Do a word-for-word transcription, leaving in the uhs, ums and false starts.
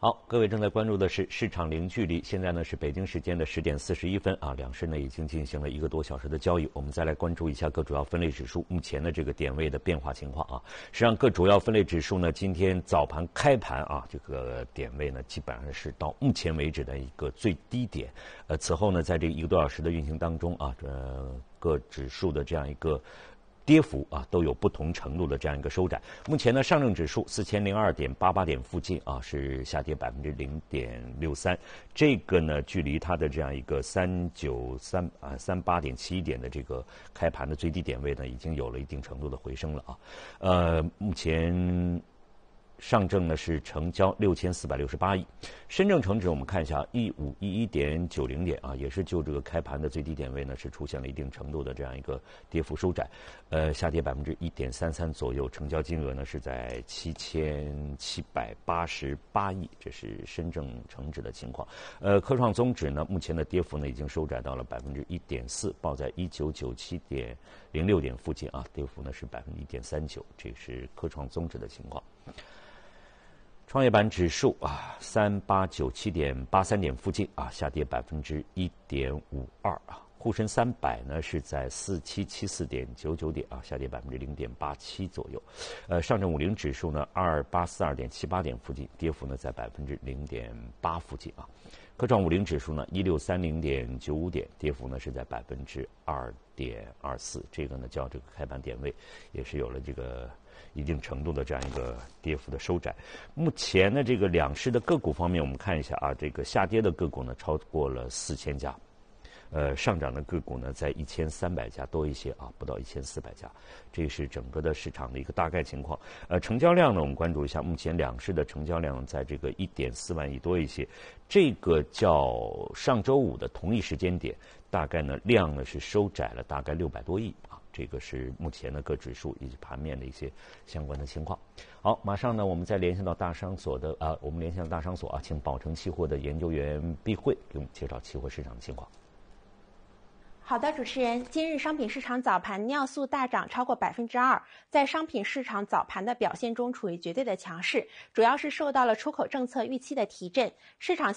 好，各位正在关注的是市场零距离。现在呢是北京时间的十点四十一分啊，两市呢已经进行了一个多小时的交易。我们再来关注一下各主要分类指数目前的这个点位的变化情况啊。实际上，各主要分类指数呢，今天早盘开盘啊，这个点位呢基本上是到目前为止的一个最低点。呃，此后呢，在这一个多小时的运行当中啊，这各指数的这样一个跌幅啊都有不同程度的这样一个收窄。目前呢，上证指数四千零二点八八点附近啊是下跌百分之零点六三，这个呢距离它的这样一个三九三啊三八点七一点的这个开盘的最低点位呢，已经有了一定程度的回升了啊。呃，目前上证呢是成交六千四百六十八亿，深证成指我们看一下一五一一点九零点啊，也是就这个开盘的最低点位呢是出现了一定程度的这样一个跌幅收窄，呃，下跌百分之一点三三左右，成交金额呢是在七千七百八十八亿，这是深证成指的情况。呃，科创综指呢目前的跌幅呢已经收窄到了百分之一点四，报在一九九七点零六点附近啊，跌幅呢是百分之一点三九，这是科创综指的情况。创业板指数啊，三八九七点八三点附近啊，下跌百分之一点五二啊。沪深三百呢是在四七七四点九九点啊，下跌百分之零点八七左右。呃，上证五零指数呢二八四二点七八点附近，跌幅呢在百分之零点八附近啊。科创五零指数呢一六三零点九五点，跌幅呢是在百分之二点二四，这个呢较这个开盘点位也是有了这个一定程度的这样一个跌幅的收窄。目前呢，这个两市的个股方面，我们看一下啊，这个下跌的个股呢超过了四千家，呃，上涨的个股呢在一千三百家多一些啊，不到一千四百家，这是整个的市场的一个大概情况。呃，成交量呢，我们关注一下，目前两市的成交量在这个一点四万亿多一些，这个较上周五的同一时间点，大概呢量呢是收窄了大概六百多亿啊。这个是目前的各指数以及盘面的一些相关的情况。好，马上呢，我们再联系到大商所的啊，我们联系到大商所啊，请宝成期货的研究员毕慧给我们介绍期货市场的情况。 好的，主持人，今日商品市场早盘尿素大涨超过百分之二，在商品市场早盘的表现中处于绝对的强势，主要是受到了出口政策预期的提振，市场